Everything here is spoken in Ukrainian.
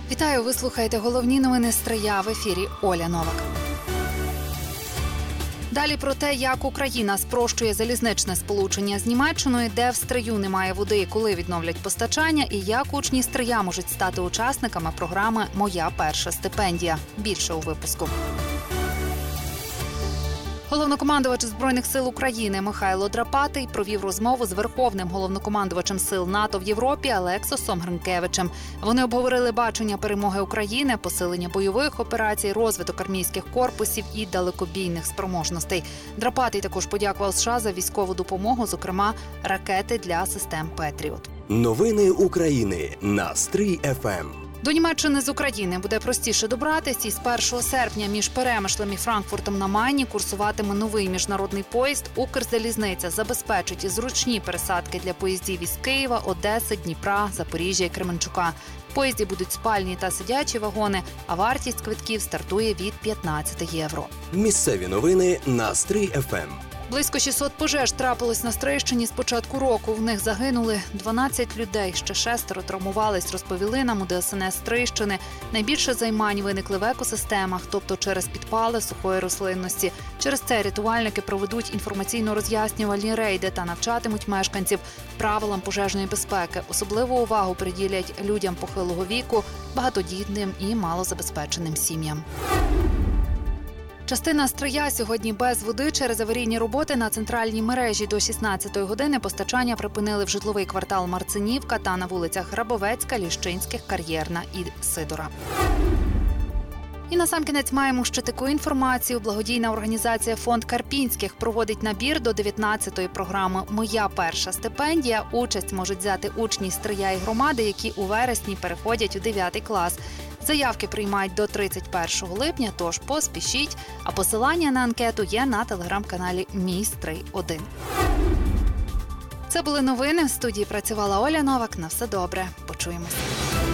Вітаю, ви слухаєте головні новини Стрия, в ефірі Оля Новак. Далі про те, як Україна спрощує залізничне сполучення з Німеччиною, де в Стрию немає води і коли відновлять постачання, і як учні Стрия можуть стати учасниками програми «Моя перша стипендія». Більше у випуску. Головнокомандувач Збройних сил України Михайло Драпатий провів розмову з Верховним головнокомандувачем сил НАТО в Європі Алексосом Гринкевичем. Вони обговорили бачення перемоги України, посилення бойових операцій, розвиток армійських корпусів і далекобійних спроможностей. Драпатий також подякував США за військову допомогу, зокрема ракети для систем «Петріот». Новини України на Стрий ФМ. До Німеччини з України буде простіше добратись, і з 1 серпня між Перемишлем і Франкфуртом на Майні курсуватиме новий міжнародний поїзд. Укрзалізниця забезпечить зручні пересадки для поїздів із Києва, Одеси, Дніпра, Запоріжжя і Кременчука. В поїзді будуть спальні та сидячі вагони, а вартість квитків стартує від 15 євро. Місцеві новини на Стрий ФМ. Близько 600 пожеж трапилось на Стрийщині з початку року. В них загинули 12 людей, ще 6 травмувались, розповіли нам у ДСНС Стрийщини. Найбільше займань виникли в екосистемах, тобто через підпали сухої рослинності. Через це рятувальники проведуть інформаційно-роз'яснювальні рейди та навчатимуть мешканців правилам пожежної безпеки. Особливу увагу приділять людям похилого віку, багатодітним і малозабезпеченим сім'ям. Частина Стрия сьогодні без води через аварійні роботи на центральній мережі. До 16-ї години постачання припинили в житловий квартал Марцинівка та на вулицях Грабовецька, Ліщинських, Кар'єрна і Сидора. І насамкінець маємо ще таку інформацію. Благодійна організація «Фонд Карпінських» проводить набір до 19-ї програми «Моя перша стипендія». Участь можуть взяти учні Стрия і громади, які у вересні переходять у 9 клас. Заявки приймають до 31 липня, тож поспішіть. А посилання на анкету є на телеграм-каналі «Мій Стрий 1». Це були новини. В студії працювала Оля Новак. На все добре. Почуємося.